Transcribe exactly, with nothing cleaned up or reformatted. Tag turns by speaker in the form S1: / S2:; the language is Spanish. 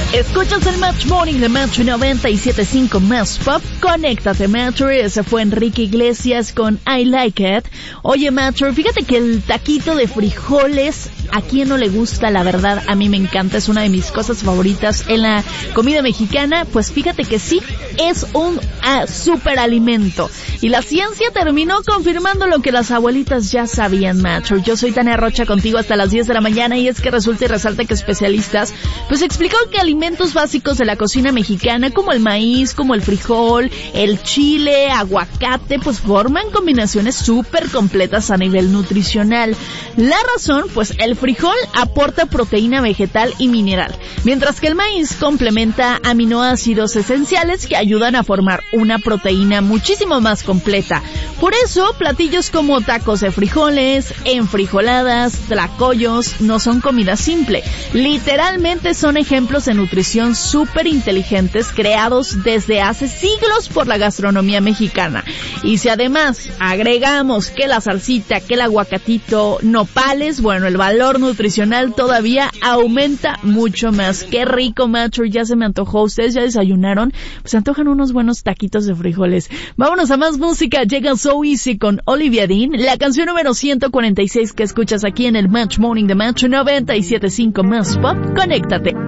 S1: Escuchas el Match Morning de Metro noventa y siete punto cinco Más Pop. Conéctate, Metro. Ese fue Enrique Iglesias con I Like It. Oye, Metro, fíjate que el taquito de frijoles, ¿a quién no le gusta? La verdad, a mí me encanta. Es una de mis cosas favoritas en la comida mexicana. Pues fíjate que sí, es un uh, superalimento. Y la ciencia terminó confirmando lo que las abuelitas ya sabían, Metro. Yo soy Tania Rocha contigo hasta las diez de la mañana y es que resulta y resalta que especialistas pues explicaron que alimentos básicos de la cocina mexicana como el maíz, como el frijol, el chile, aguacate, pues forman combinaciones súper completas a nivel nutricional. La razón, pues el frijol aporta proteína vegetal y mineral, mientras que el maíz complementa aminoácidos esenciales que ayudan a formar una proteína muchísimo más completa. Por eso, platillos como tacos de frijoles, enfrijoladas, tlacoyos, no son comida simple. Literalmente son ejemplos de nutrición súper inteligentes creados desde hace siglos por la gastronomía mexicana. Y si además agregamos que la salsita, que el aguacatito, nopales, bueno, el valor nutricional todavía aumenta mucho más. Qué rico, Macho, ya se me antojó. ¿Ustedes ya desayunaron? Pues se antojan unos buenos taquitos de frijoles. Vámonos a más música. Llega So Easy con Olivia Dean, la canción número ciento cuarenta y seis que escuchas aquí en el Match Morning de Match noventa y siete punto cinco Más Pop. Conéctate.